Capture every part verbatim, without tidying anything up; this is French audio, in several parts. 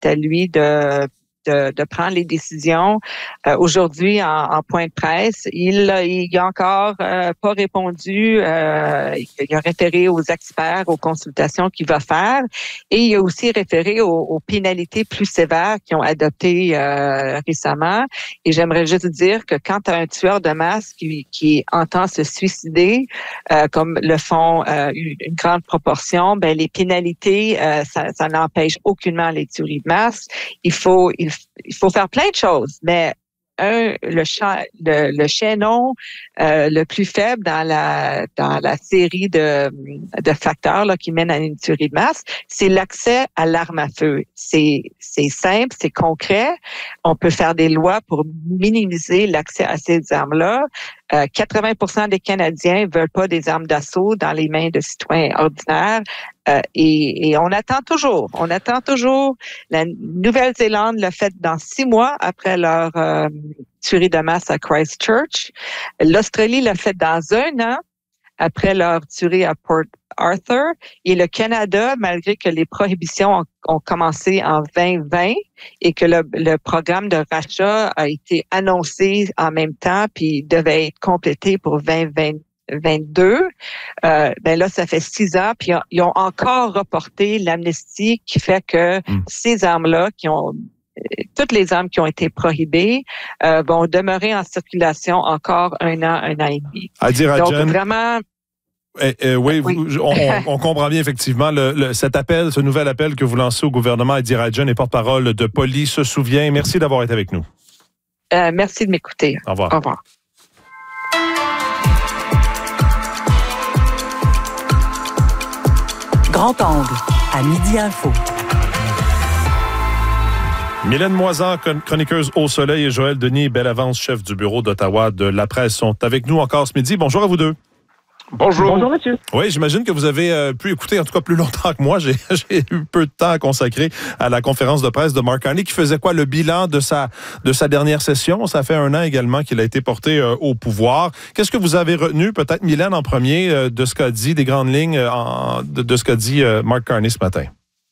à lui de De, de prendre les décisions. Euh, aujourd'hui, en, en point de presse, il il a encore euh, pas répondu. Euh, il a référé aux experts, aux consultations qu'il va faire, et il a aussi référé aux, aux pénalités plus sévères qu'ils ont adoptées euh, récemment. Et j'aimerais juste dire que quand tu as un tueur de masse qui, qui entend se suicider, euh, comme le font euh, une, une grande proportion, ben les pénalités, euh, ça, ça n'empêche aucunement les tueries de masse. Il faut il Il faut faire plein de choses, mais un, le, cha- le, le chaînon euh, le plus faible dans la dans la série de, de facteurs là, qui mènent à une tuerie de masse, c'est l'accès à l'arme à feu. C'est c'est simple, c'est concret. On peut faire des lois pour minimiser l'accès à ces armes-là. Euh, quatre-vingts pour cent des Canadiens veulent pas des armes d'assaut dans les mains de citoyens ordinaires. Euh, et, et on attend toujours, on attend toujours. La Nouvelle-Zélande l'a fait dans six mois après leur euh, tuerie de masse à Christchurch. L'Australie l'a fait dans un an après leur tuerie à Port Arthur. Et le Canada, malgré que les prohibitions ont, ont commencé en vingt vingt et que le, le programme de rachat a été annoncé en même temps puis devait être complété pour vingt vingt-deux, euh, ben là, ça fait six ans, puis ils ont encore reporté l'amnistie qui fait que mm. ces armes-là, qui ont toutes les armes qui ont été prohibées, euh, vont demeurer en circulation encore un an, un an et demi. Adi Rajan, donc vraiment. Eh, eh, oui, oui. Vous, on, on comprend bien effectivement le, le, cet appel, ce nouvel appel que vous lancez au gouvernement. Adi Rajan est porte-parole de Poli se souvient. Merci d'avoir été avec nous. Euh, merci de m'écouter. Au revoir. Au revoir. Grand angle, à Midi Info. Mylène Moisan, chroniqueuse au Soleil, et Joël Denis Bellavance, chef du bureau d'Ottawa de la presse, sont avec nous encore ce midi. Bonjour à vous deux. Bonjour. Bonjour, monsieur. Oui, j'imagine que vous avez euh, pu écouter, en tout cas plus longtemps que moi. J'ai, j'ai eu peu de temps à consacrer à la conférence de presse de Mark Carney, qui faisait quoi, le bilan de sa de sa dernière session. Ça fait un an également qu'il a été porté euh, au pouvoir. Qu'est-ce que vous avez retenu, peut-être Mylène en premier, euh, de ce qu'a dit, des grandes lignes euh, en, de, de ce qu'a dit euh, Mark Carney ce matin?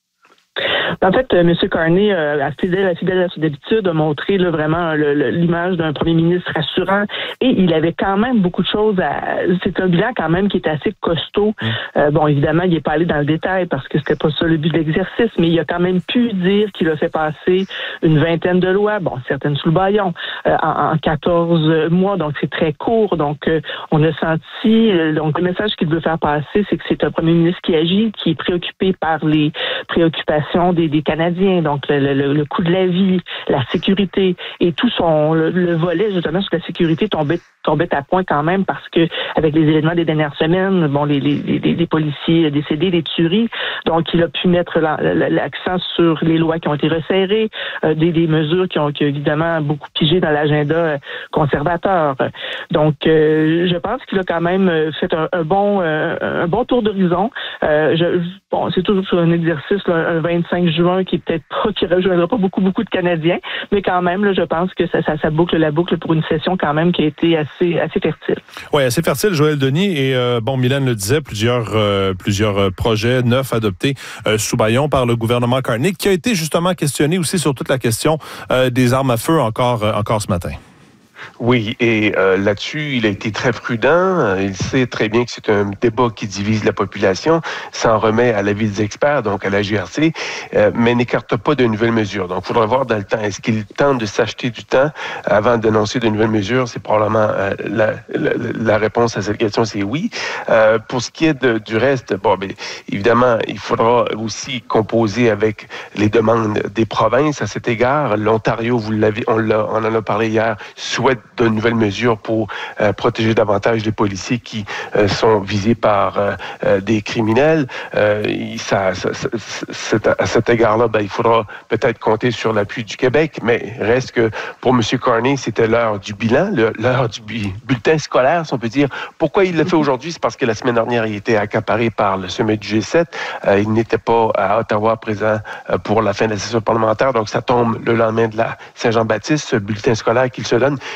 En fait, M. Carney, euh, fidèle, fidèle à son habitude, a montré là, vraiment le, le, l'image d'un premier ministre rassurant, et il avait quand même beaucoup de choses à... C'est un bilan quand même qui est assez costaud. Mmh. Euh, bon, évidemment, il n'est pas allé dans le détail parce que c'était pas ça le but de l'exercice, mais il a quand même pu dire qu'il a fait passer une vingtaine de lois, bon, certaines sous le bâillon, euh, en, en quatorze mois, donc c'est très court. Donc, euh, on a senti... Euh, donc, le message qu'il veut faire passer, c'est que c'est un premier ministre qui agit, qui est préoccupé par les préoccupations des des Canadiens, donc le, le, le coût de la vie, la sécurité, et tout son le, le volet justement sur la sécurité tombait tombait à point quand même, parce que avec les événements des dernières semaines, bon, les, les, les, les policiers décédés, les tueries, donc il a pu mettre la, la, l'accent sur les lois qui ont été resserrées, euh, des, des mesures qui ont, qui ont évidemment beaucoup pigé dans l'agenda conservateur. Donc, euh, je pense qu'il a quand même fait un, un bon euh, un bon tour d'horizon. Euh, je, bon, c'est toujours sur un exercice, là, un vingt-cinq juin qui est peut-être pas, qui rejoindra pas beaucoup beaucoup de Canadiens, mais quand même, là, je pense que ça, ça, ça boucle la boucle pour une session quand même qui a été assez assez fertile. Oui, assez fertile, Joël Denis. Et euh, bon, Mylène le disait, plusieurs euh, plusieurs projets neufs adoptés euh, sous bâillon par le gouvernement Carney, qui a été justement questionné aussi sur toute la question euh, des armes à feu encore euh, encore ce matin. Oui, et euh, là-dessus, il a été très prudent. Il sait très bien que c'est un débat qui divise la population, s'en remet à l'avis des experts, donc à la G R C, euh, mais n'écarte pas de nouvelles mesures. Donc, il faudra voir dans le temps, est-ce qu'il tente de s'acheter du temps avant d'annoncer de nouvelles mesures? C'est probablement euh, la, la, la réponse à cette question, c'est oui. Euh, pour ce qui est de, du reste, bon, bien, évidemment, il faudra aussi composer avec les demandes des provinces à cet égard. L'Ontario, vous l'avez, on, l'a, on en a parlé hier, souhaite de nouvelles mesures pour euh, protéger davantage les policiers qui euh, sont visés par euh, euh, des criminels. Euh, ça, ça, ça, c'est, à cet égard-là, ben, il faudra peut-être compter sur l'appui du Québec, mais reste que pour M. Carney, c'était l'heure du bilan, le, l'heure du bu- bulletin scolaire, si on peut dire. Pourquoi il le fait aujourd'hui? C'est parce que la semaine dernière, il était accaparé par le sommet du G sept. Euh, il n'était pas à Ottawa présent euh, pour la fin de la session parlementaire, donc ça tombe le lendemain de la Saint-Jean-Baptiste, ce bulletin scolaire qu'il se donne.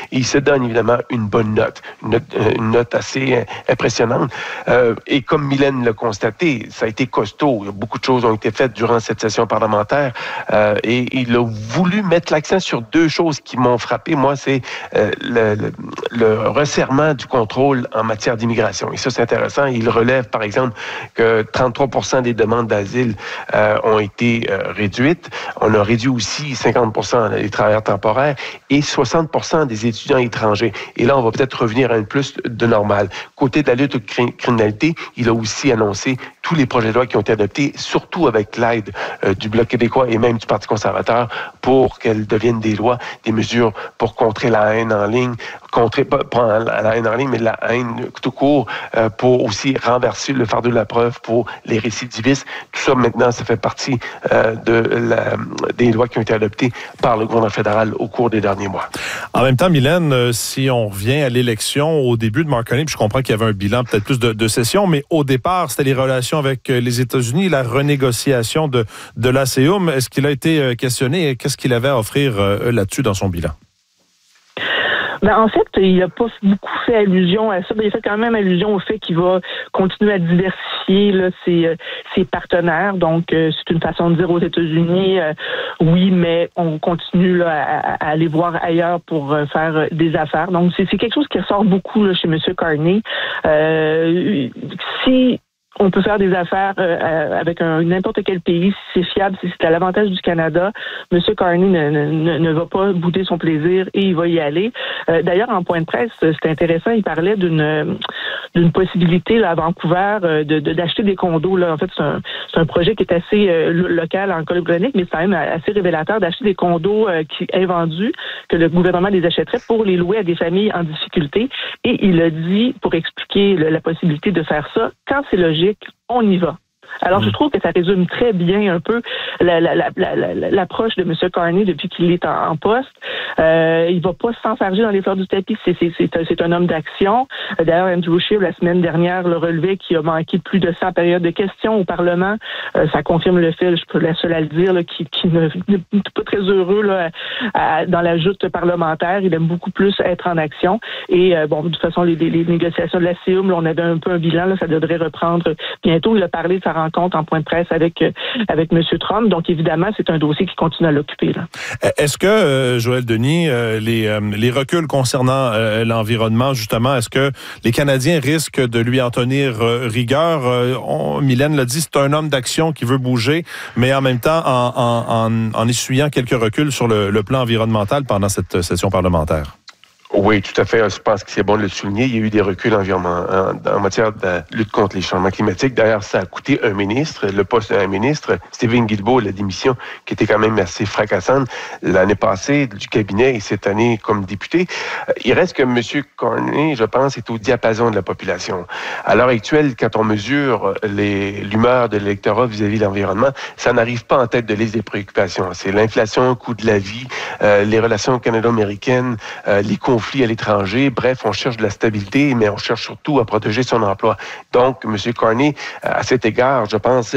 Et il se donne évidemment une bonne note, une note, une note assez impressionnante. Euh, et comme Mylène l'a constaté, ça a été costaud. Beaucoup de choses ont été faites durant cette session parlementaire. Euh, et il a voulu mettre l'accent sur deux choses qui m'ont frappé. Moi, c'est euh, le, le, le resserrement du contrôle en matière d'immigration. Et ça, c'est intéressant. Il relève, par exemple, que trente-trois pour cent des demandes d'asile euh, ont été euh, réduites. On a réduit aussi cinquante pour cent des travailleurs temporaires et soixante pour cent des étudiants étrangers. Et là, on va peut-être revenir à une plus de normal. Côté de la lutte aux criminalités, il a aussi annoncé tous les projets de loi qui ont été adoptés, surtout avec l'aide euh, du Bloc québécois et même du Parti conservateur, pour qu'elles deviennent des lois, des mesures pour contrer la haine en ligne, contrer, pas, pas la haine en ligne, mais la haine tout court, euh, pour aussi renverser le fardeau de la preuve pour les récidivistes. Tout ça, maintenant, ça fait partie euh, de la, des lois qui ont été adoptées par le gouvernement fédéral au cours des derniers mois. En même temps, Mylène, euh, si on revient à l'élection au début de Mark Carney, puis je comprends qu'il y avait un bilan peut-être plus de, de session, mais au départ, c'était les relations avec les États-Unis, la renégociation de, de l'A C E U M. Est-ce qu'il a été questionné et qu'est-ce qu'il avait à offrir euh, là-dessus dans son bilan? Ben, en fait, il n'a pas beaucoup fait allusion à ça. Ben, il a fait quand même allusion au fait qu'il va continuer à diversifier là, ses, ses partenaires. Donc, euh, c'est une façon de dire aux États-Unis, euh, oui, mais on continue là, à, à aller voir ailleurs pour euh, faire des affaires. Donc, c'est, c'est quelque chose qui ressort beaucoup là, chez M. Carney. Euh, si on peut faire des affaires euh, avec un, n'importe quel pays, si c'est fiable, si c'est à l'avantage du Canada. M. Carney ne, ne, ne va pas bouder son plaisir et il va y aller. Euh, d'ailleurs, en point de presse, c'était intéressant, il parlait d'une d'une possibilité là, à Vancouver de, de, d'acheter des condos. Là. En fait, c'est un, c'est un projet qui est assez euh, local en Colombie-Britannique, mais c'est quand même assez révélateur d'acheter des condos euh, qui invendus, que le gouvernement les achèterait pour les louer à des familles en difficulté. Et il a dit, pour expliquer le, la possibilité de faire ça, quand c'est logique, on y va. Alors, je trouve que ça résume très bien un peu la, la, la, la, la, l'approche de M. Carney depuis qu'il est en, en poste. Euh, il va pas s'enfarger dans les fleurs du tapis. C'est, c'est, c'est, un, c'est un homme d'action. D'ailleurs, Andrew Scheer, la semaine dernière, le relevait qu'il a manqué plus de cent périodes de questions au Parlement. Euh, ça confirme le fait, je suis la seule à le dire, là, qui, qui ne, n'est pas très heureux là, à, à, dans la joute parlementaire. Il aime beaucoup plus être en action. Et euh, bon, de toute façon, les, les, les négociations de la C E U M, là, on avait un peu un bilan. Là, ça devrait reprendre bientôt. Il a parlé de sa rencontre en point de presse avec avec M. Trump. Donc, évidemment, c'est un dossier qui continue à l'occuper. Là. Est-ce que, euh, Joël Denis, euh, les, euh, les reculs concernant euh, l'environnement, justement, est-ce que les Canadiens risquent de lui en tenir euh, rigueur? Euh, on, Mylène l'a dit, c'est un homme d'action qui veut bouger, mais en même temps, en, en, en, en essuyant quelques reculs sur le, le plan environnemental pendant cette session parlementaire. Oui, tout à fait. Je pense que c'est bon de le souligner. Il y a eu des reculs environnement, en, en matière de lutte contre les changements climatiques. D'ailleurs, ça a coûté un ministre, le poste d'un ministre, Stephen Guilbeault, la démission, qui était quand même assez fracassante l'année passée du cabinet et cette année comme député. Il reste que M. Carney, je pense, est au diapason de la population. À l'heure actuelle, quand on mesure les, l'humeur de l'électorat vis-à-vis de l'environnement, ça n'arrive pas en tête de liste des préoccupations. C'est l'inflation, le coût de la vie, euh, les relations canado-américaines, euh, les conflits à l'étranger. Bref, on cherche de la stabilité, mais on cherche surtout à protéger son emploi. Donc, M. Carney, à cet égard, je pense,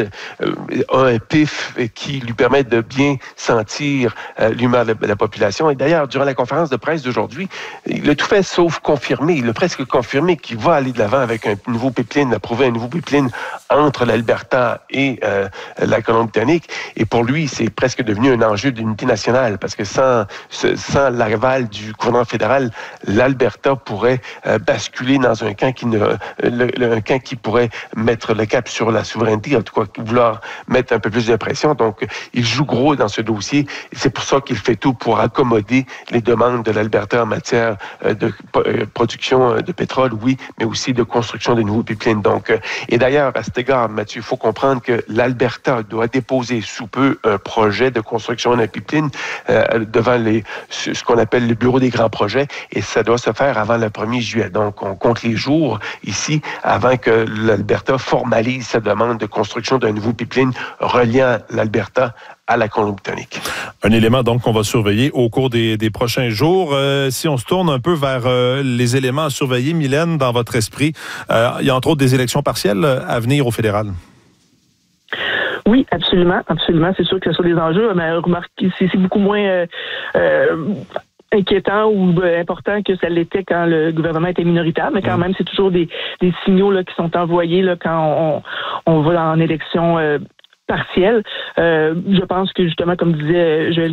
a un pif qui lui permet de bien sentir l'humeur de la population. Et d'ailleurs, durant la conférence de presse d'aujourd'hui, il a tout fait sauf confirmer, il a presque confirmé qu'il va aller de l'avant avec un nouveau pipeline, approuver un nouveau pipeline entre l'Alberta et euh, la Colombie-Britannique. Et pour lui, c'est presque devenu un enjeu d'unité nationale, parce que sans, sans l'aval du gouvernement fédéral, l'Alberta pourrait euh, basculer dans un camp qui ne, le, le, un camp qui pourrait mettre le cap sur la souveraineté, en tout cas vouloir mettre un peu plus de pression. Donc, il joue gros dans ce dossier. Et c'est pour ça qu'il fait tout pour accommoder les demandes de l'Alberta en matière euh, de euh, production de pétrole, oui, mais aussi de construction de nouveaux pipelines. Donc, euh, et d'ailleurs, à cet égard, Mathieu, il faut comprendre que l'Alberta doit déposer sous peu un projet de construction d'un pipeline euh, devant les, ce qu'on appelle le bureau des grands projets. Et ça doit se faire avant le premier juillet. Donc, on compte les jours ici avant que l'Alberta formalise sa demande de construction d'un nouveau pipeline reliant l'Alberta à la Colombie-Britannique. Un élément donc qu'on va surveiller au cours des, des prochains jours. Euh, si on se tourne un peu vers euh, les éléments à surveiller, Mylène, dans votre esprit, euh, il y a entre autres des élections partielles à venir au fédéral. Oui, absolument, absolument. C'est sûr que ce sont des enjeux, mais remarquez, c'est, c'est beaucoup moins... Euh, euh, inquiétant ou ben, important que ça l'était quand le gouvernement était minoritaire, mais quand mmh. même, c'est toujours des, des signaux là, qui sont envoyés là, quand on, on va en élection euh, partielle. Euh, je pense que justement, comme disait Joël